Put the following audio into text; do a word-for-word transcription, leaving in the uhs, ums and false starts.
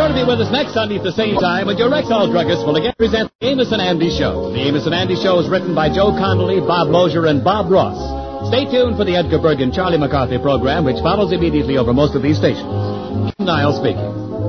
to be with us next Sunday at the same time when your Rexall druggist will again present the Amos and Andy Show. The Amos and Andy Show is written by Joe Connolly, Bob Mosier, and Bob Ross. Stay tuned for the Edgar Bergen Charlie McCarthy program, which follows immediately over most of these stations. Niall speaking.